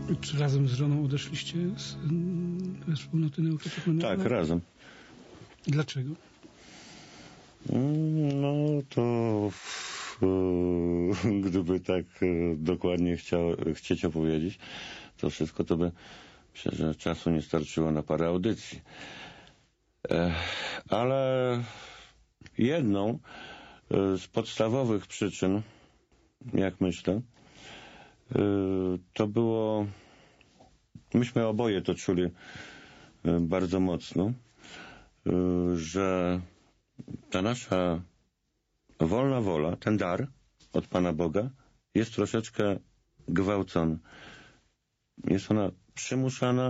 Czy razem z żoną odeszliście ze wspólnoty neokatechumenów? Tak, razem. Dlaczego? No to gdyby tak dokładnie chcieć opowiedzieć to wszystko, to by myślę, że czasu nie starczyło na parę audycji. Ale jedną z podstawowych przyczyn, jak myślę, to było, myśmy oboje to czuli bardzo mocno, że ta nasza wolna wola, ten dar od Pana Boga jest troszeczkę gwałcony. Jest ona przymuszana,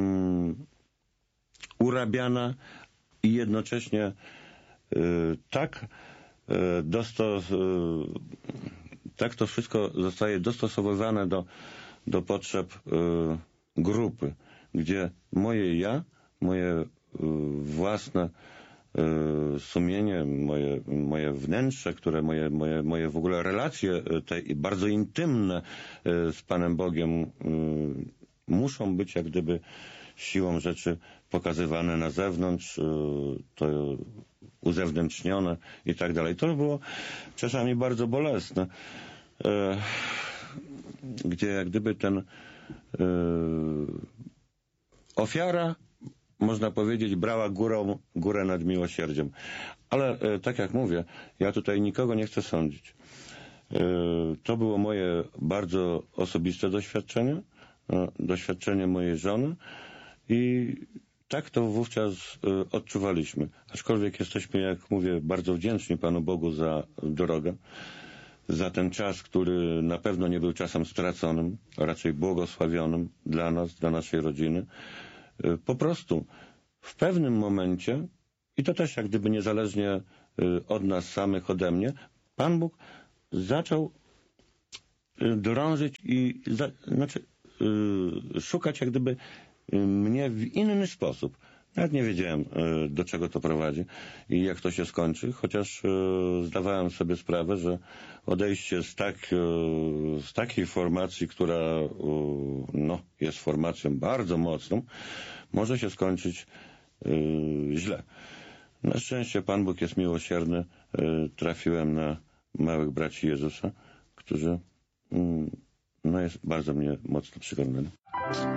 urabiana i jednocześnie tak to wszystko zostaje dostosowywane do potrzeb grupy, gdzie moje ja, moje własne sumienie, moje wnętrze, które moje w ogóle relacje te bardzo intymne z Panem Bogiem muszą być jak gdyby siłą rzeczy pokazywane na zewnątrz, to uzewnętrznione i tak dalej. To było czasami bardzo bolesne, gdzie jak gdyby ofiara, można powiedzieć, brała górę nad miłosierdziem. Ale tak jak mówię, ja tutaj nikogo nie chcę sądzić. To było moje bardzo osobiste doświadczenie mojej żony i tak to wówczas odczuwaliśmy. Aczkolwiek jesteśmy, jak mówię, bardzo wdzięczni Panu Bogu za drogę, za ten czas, który na pewno nie był czasem straconym, a raczej błogosławionym dla nas, dla naszej rodziny. Po prostu w pewnym momencie, i to też jak gdyby niezależnie od nas samych, ode mnie, Pan Bóg zaczął drążyć i szukać jak gdyby mnie w inny sposób. Nawet nie wiedziałem, do czego to prowadzi i jak to się skończy, chociaż zdawałem sobie sprawę, że odejście z takiej formacji, która jest formacją bardzo mocną, może się skończyć źle. Na szczęście Pan Bóg jest miłosierny. Trafiłem na małych braci Jezusa, którzy jest bardzo mnie mocno przygarnęli.